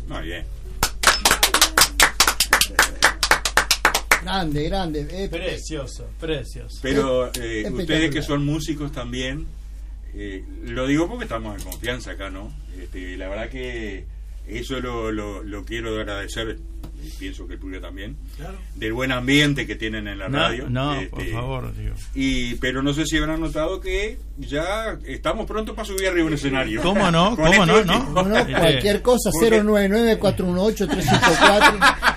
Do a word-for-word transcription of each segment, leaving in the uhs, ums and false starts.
Muy bien. Grande, grande. Eh, Precioso, precioso. Pero eh, ustedes que son músicos también, eh, lo digo porque estamos en confianza acá, ¿no? Este, la verdad que eso lo, lo, lo quiero agradecer, y pienso que el público también, claro, del buen ambiente que tienen en la no, radio. No, este, por favor, digo. Y, pero no sé si habrán notado que ya estamos pronto para subir arriba un escenario. ¿Cómo no? ¿Cómo no? No, no, no, cualquier cosa, cero nueve nueve, cuatro uno ocho, tres cinco cuatro.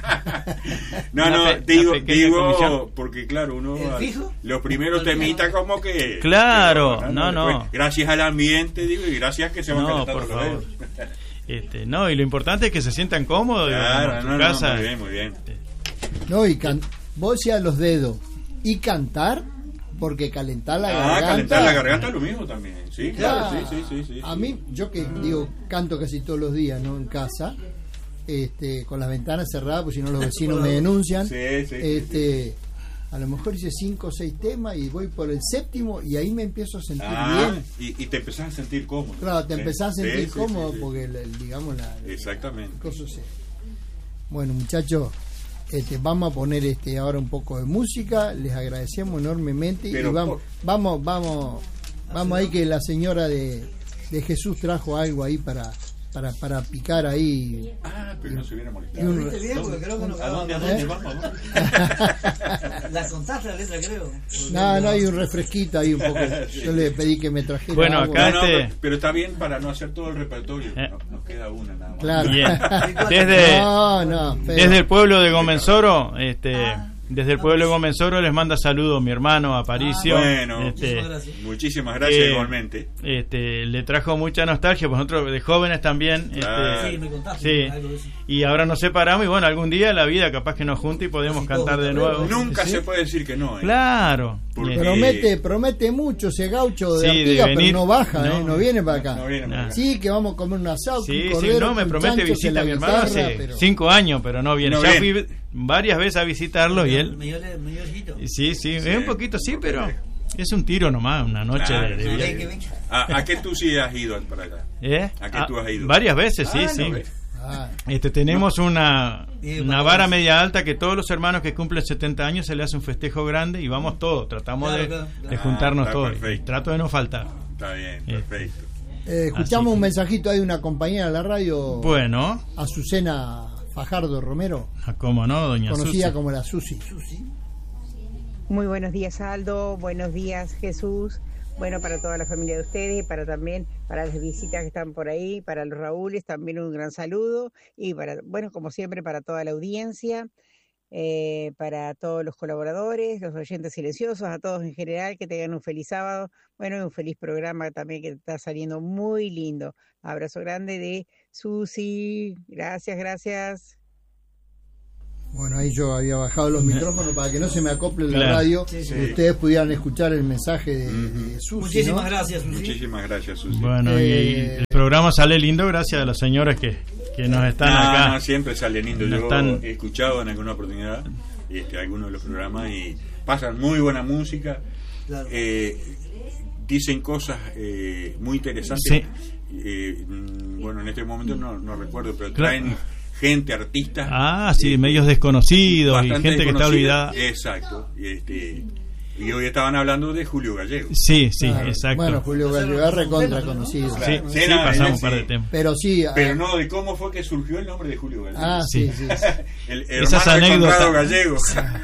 No, no, pe- digo, digo comisión. Porque claro, uno los primeros temitas como que claro, pero, no, no, después, gracias al ambiente, digo, y gracias que se van no, calentando por los favor. Este, no, y lo importante es que se sientan cómodos, claro, digamos, en no, tu no, casa. Muy bien, muy bien. No, y can- vos decías los dedos y cantar, porque calentar la ah, garganta. calentar la garganta es lo mismo también. Sí, claro, claro. sí, sí, sí, sí. A mí, yo que digo, canto casi todos los días, ¿no? En casa. Este, con las ventanas cerradas, porque si no los vecinos me denuncian. Sí, sí, este, sí. A lo mejor hice cinco o seis temas y voy por el séptimo y ahí me empiezo a sentir ah, bien. Y, y te empezás a sentir cómodo. Claro, te ¿sí? empezás a sentir sí, cómodo sí, sí, porque, el, el, digamos, la. Exactamente. Cosa se... Bueno, muchachos, este, vamos a poner este ahora un poco de música. Les agradecemos enormemente. Pero y vamos, por... vamos, vamos, vamos ahí que la señora de, de Jesús trajo algo ahí para. Para, para picar ahí. Ah, pero no se hubiera molestado. Un... ¿A dónde? ¿A dónde? ¿Eh? Vamos. La contaste la letra, creo. No, no, hay un refresquito ahí un poco. Yo le pedí que me trajera. Bueno, agua. acá no, este... no, pero está bien para no hacer todo el repertorio. ¿Eh? No, nos queda una nada más. Claro. Bien. Desde, no, no, pero... desde el pueblo de Gomensoro, este... Desde el pueblo de Gomensoro les manda saludos mi hermano Aparicio. Ah, bueno, este, muchísimas gracias, muchísimas gracias eh, igualmente. Este, le trajo mucha nostalgia, pues nosotros de jóvenes también. Claro. Este, sí, me contaste. sí. Algo de eso. Y ahora nos separamos y bueno, algún día la vida capaz que nos junte y podemos sí, cantar todo, de nuevo. Nunca ¿sí? se puede decir que no. ¿eh? Claro. Porque... Promete, promete mucho ese gaucho de Sí, de Artigas, venir. pero no baja, No. ¿eh? No viene para acá. No viene para acá. Sí, que vamos a comer un asado, Sí, un cordero, sí, no, me con promete chanchos en visita la a mi hermano guitarra, hace pero... cinco años, pero no viene. No ya viene. fui varias veces a visitarlo y él... Me dio, me dio ojito. Sí, sí, Sí, es un poquito sí, porque- pero es un tiro nomás, una noche Claro, de, de sí, viaje. que venga. ¿A, ¿A qué tú sí has ido para acá? ¿Eh? ¿A qué Ah, tú has ido? varias veces, sí, Ah, sí. no ves. Ah, Este, tenemos una, Eh, una vamos. vara media alta que todos los hermanos que cumplen setenta años se le hace un festejo grande y vamos todos, tratamos Claro, de, claro, claro. de juntarnos Ah, está todos. perfecto. Y trato de no faltar. Está bien, Eh. perfecto. eh, escuchamos Así. un mensajito ahí de una compañera de la radio, Bueno, Azucena Fajardo Romero, cómo no, doña conocida Susi. como la Susi. Muy buenos días, Aldo. Buenos días, Jesús. Bueno, para toda la familia de ustedes, para también para las visitas que están por ahí, para los Raúles también un gran saludo y para, bueno, como siempre, para toda la audiencia, eh, para todos los colaboradores, los oyentes silenciosos, a todos en general, que tengan un feliz sábado, bueno, y un feliz programa también que está saliendo muy lindo. Abrazo grande de Susi. Gracias, gracias. Bueno, ahí yo había bajado los micrófonos para que no se me acople la Claro. radio Sí, sí. y ustedes pudieran escuchar el mensaje de, de Susi, Muchísimas ¿no? gracias, Susi. Muchísimas gracias, Susi. Bueno, y- y Eh, el programa sale lindo gracias a los señores que, que nos están no, acá. no, siempre sale lindo. No Yo están- he escuchado en alguna oportunidad este, algunos de los programas y pasan muy buena música. Claro. Eh, dicen cosas eh, muy interesantes. Sí. Eh, mm, bueno, en este momento no, no recuerdo, pero Claro. traen gente, artistas. Ah, sí, eh, medios desconocidos y bastante gente que está desconocida. olvidada. Exacto. Y, este, y hoy estaban hablando de Julio Gallego. Sí, sí, Claro. exacto. Bueno, Julio Gallego es recontra conocido. Sí, Claro. sí, Sí, no, pasamos él un par de sí. temas. Pero sí, Pero ah, no de cómo fue que surgió el nombre de Julio Gallego. ah, sí, Sí. sí, sí. El Esas hermano de anécdotas. Conrado Gallego.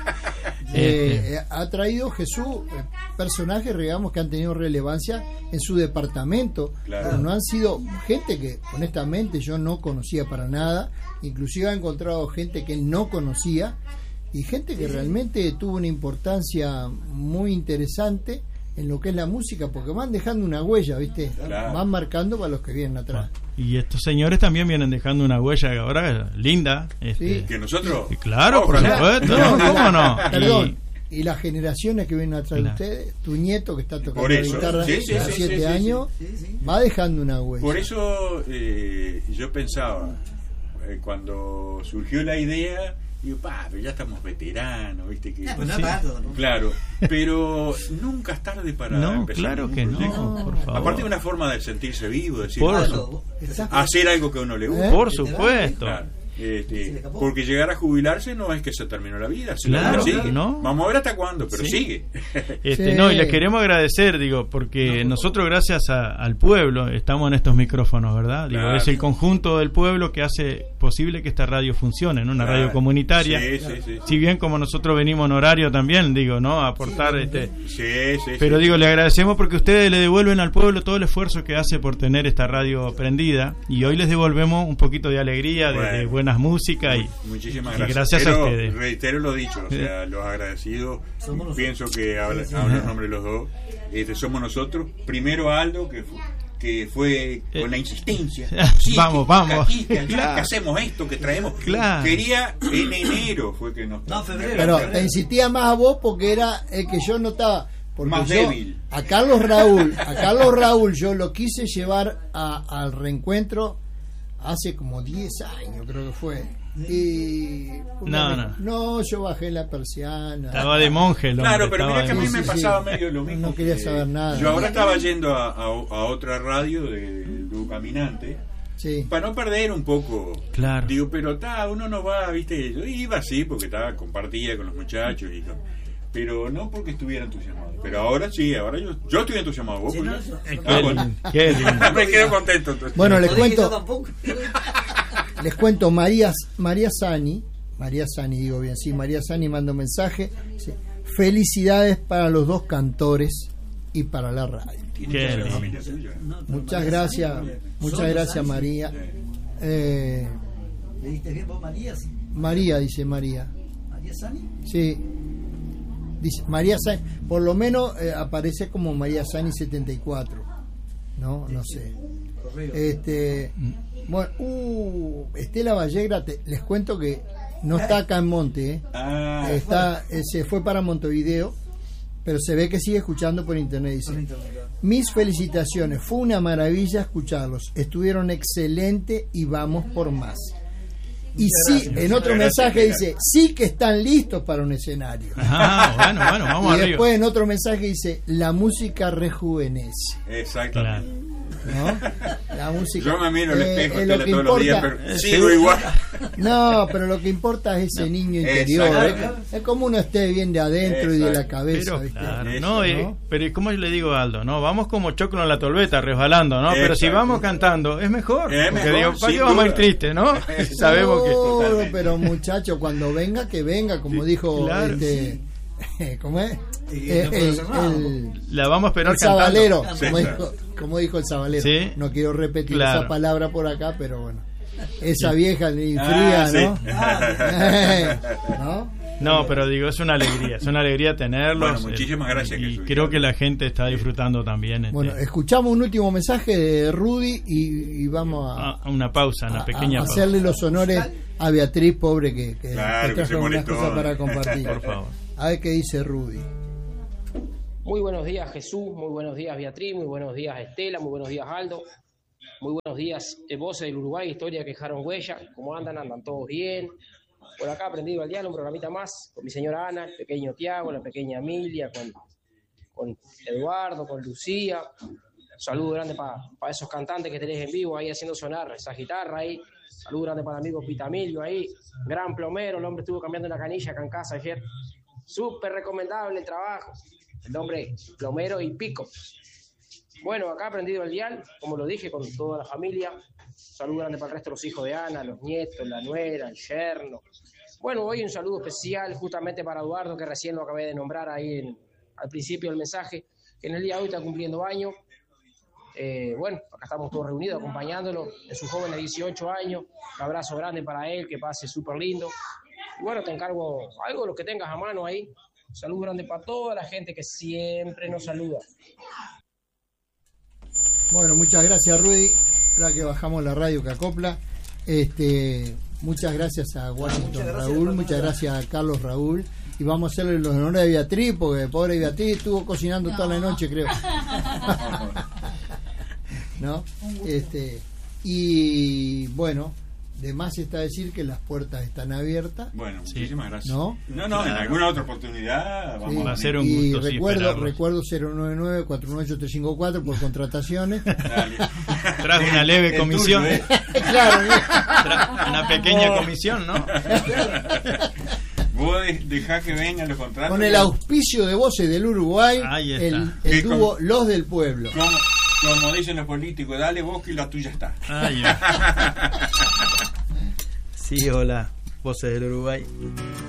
Eh, eh, ha traído Jesús eh, personajes, digamos, que han tenido relevancia en su departamento, Claro. pero no han sido gente que honestamente yo no conocía para nada, inclusive ha encontrado gente que él no conocía y gente que realmente tuvo una importancia muy interesante en lo que es la música, porque van dejando una huella, ¿viste? Claro. Van marcando para los que vienen atrás. Y estos señores también vienen dejando una huella ahora linda. Este, Sí. Que nosotros. y claro, por Ojalá. supuesto, No, ¿no? ¿Cómo no? Perdón. Y las generaciones que vienen atrás Claro. de ustedes, tu nieto que está tocando Por la eso. guitarra Sí, sí, a sí, siete sí, sí, años, Sí, sí. va dejando una huella. Por eso eh, yo pensaba, eh, cuando surgió la idea, Digo, pa, pero ya estamos veteranos, ¿viste? Que, pues sí. no tanto, ¿no? Claro, pero nunca es tarde para no, empezar. Claro que no, por favor. Aparte de una forma de sentirse vivo, decir, por bueno, hacer algo que a uno le gusta. Por supuesto. Claro. Este, porque llegar a jubilarse no es que se terminó la vida, sino claro, que sigue. ¿no? Vamos a ver hasta cuándo, pero sí. sigue. Este, sí. No, y les queremos agradecer, digo, porque no, nosotros gracias a, al pueblo estamos en estos micrófonos, ¿verdad? Digo, claro. Es el conjunto del pueblo que hace posible que esta radio funcione, ¿no? Una claro. radio comunitaria. Sí, sí, sí, si bien como nosotros venimos en horario también, digo, ¿no? A aportar sí, este. Sí, sí, pero sí, digo, sí. le agradecemos porque ustedes le devuelven al pueblo todo el esfuerzo que hace por tener esta radio prendida y hoy les devolvemos un poquito de alegría, de, bueno. de buenas músicas y muchísimas y gracias. gracias pero, a ustedes. Reitero lo dicho, o sea, los agradecidos, pienso que habla, habla en nombre de los dos. Este, somos nosotros. Primero Aldo, que fue, que fue con la insistencia. Sí, vamos, que, vamos. Aquí, que, claro. que hacemos esto, que traemos. Claro. Quería en enero fue que nos. No, febrero. Pero febrero. te insistía más a vos porque era el que yo notaba. Porque más yo, débil. A Carlos Raúl, a Carlos Raúl yo lo quise llevar a, al reencuentro hace como diez años, creo que fue. Y no, no, no, yo bajé la persiana. Estaba de monje, el hombre, claro, pero mira que a mí sí, me sí, pasaba sí. medio lo mismo. No quería saber nada. Yo ahora estaba yendo a, a, a otra radio de, de Dúo Caminante. Sí. Para no perder un poco. Claro. Digo, pero ta, uno no va, viste. Yo iba así porque estaba, compartía con los muchachos y con, pero no porque estuviera entusiasmado. Pero ahora sí, ahora yo, yo estoy entusiasmado. ¿Vos? Sí, no, eso, eso ah, bueno. Qué lindo. Me quedo contento. Entonces. Bueno, les no cuento. Les cuento, María, María Sani, María Sani, digo bien, sí, María Sani manda un mensaje. Sí, felicidades para los dos cantores y para la radio. Qué familia suya. Muchas gracias, muchas gracias, María. Eh, ¿Le diste bien vos, María? Sí. María, dice María. ¿María Sani? Sí. Dice María Sani, por lo menos eh, aparece como María Sani setenta y cuatro. No, no sé. Este, bueno, uh, Estela Vallegra, te, les cuento que no está acá en Monte, ¿eh? Ah, está, eh, se fue para Montevideo, pero se ve que sigue escuchando por internet. Dice: mis felicitaciones, fue una maravilla escucharlos, estuvieron excelentes y vamos por más. Y sí, gracias, en otro gracias, mensaje gracias. dice, sí que están listos para un escenario. Ah, bueno, bueno, vamos y arriba. después en otro mensaje dice, la música rejuvenece. Exactamente. ¿No? La música. Yo me miro al eh, espejo eh, lo que todos importa, los días, pero sigo igual. No, pero lo que importa es ese no, niño interior. Es, es como uno esté bien de adentro exacto. y de la cabeza. Pero, ¿viste? Claro, Eso, no, ¿no? eh, pero como yo le digo a Aldo, no, vamos como choclo en la tolveta, resbalando, ¿no? Exacto. Pero si vamos cantando, es mejor. Es porque mejor, digo, ¿para qué duda. vamos a ir tristes, no? Sabemos que. No, pero muchacho, cuando venga, que venga, como sí, dijo claro, este. sí. ¿Cómo es? Y Eh, no el, el, la vamos a esperar el sabalero, cantando. como, sí, dijo, como dijo el sabalero. Sí. No quiero repetir Claro. esa palabra por acá, pero bueno. Esa vieja ni fría, ah, sí. ¿no? Ah, ¿No? No, pero digo, es una alegría, es una alegría tenerlos. Bueno, muchísimas eh, gracias, Y Jesús. creo que la gente está disfrutando también. Este, Bueno, escuchamos un último mensaje de Rudy y, y vamos a, a una pausa, una a- pequeña a pausa. hacerle los honores a Beatriz, pobre, que, que, Claro, que que se trajo unas molestó. cosas para compartir. Por favor. A ver qué dice Rudy. Muy buenos días, Jesús, muy buenos días, Beatriz, muy buenos días, Estela, muy buenos días, Aldo, muy buenos días, eh, voces del Uruguay, historia que dejaron huella. ¿Cómo andan? ¿Andan todos bien? Por acá aprendido al diálogo, un programita más, con mi señora Ana, el pequeño Tiago, la pequeña Emilia, con, con Eduardo, con Lucía. Un saludo grande para pa esos cantantes que tenés en vivo ahí haciendo sonar esa guitarra ahí. Saludo grande para el amigo Pitamilio ahí, gran plomero, el hombre estuvo cambiando una canilla acá en casa ayer. Súper recomendable el trabajo. El hombre plomero y pico. Bueno, acá aprendido el dial, como lo dije, con toda la familia. Saludo grande para el resto de los hijos de Ana, los nietos, la nuera, el yerno. Bueno, hoy un saludo especial justamente para Eduardo, que recién lo acabé de nombrar ahí en, al principio del mensaje, que en el día de hoy está cumpliendo años. Eh, bueno, acá estamos todos reunidos acompañándolo en su joven de dieciocho años. Un abrazo grande para él, que pase súper lindo. Y bueno, te encargo algo de lo que tengas a mano ahí. Un saludo grande para toda la gente que siempre nos saluda. Bueno, muchas gracias, Rudy. La que bajamos la radio que acopla. Este, muchas gracias a Washington muchas gracias, Raúl, muchas gracias a Carlos Raúl. Y vamos a hacerle los honores a Beatriz, porque pobre Beatriz estuvo cocinando no. toda la noche, creo. ¿No? Este, y bueno, de más está decir que las puertas están abiertas. Bueno, muchísimas sí. gracias. ¿No? No, no, en alguna otra oportunidad vamos Sí. a, Va a ser un y gusto, sí, recuerdo, esperarlos. recuerdo cero nueve nueve, cuatro nueve ocho, tres cinco cuatro por contrataciones. Dale. Tras una leve El comisión. tuyo, ¿eh? Claro, bien. Tras una pequeña comisión, ¿no? Vos de- dejá que vengan los contratos. Con el auspicio de Voces del Uruguay, Ahí está. el, Que el con- dúo Los del Pueblo. Como, como dicen los políticos, dale vos que la tuya está. Ahí va. Sí, hola, Voces del Uruguay.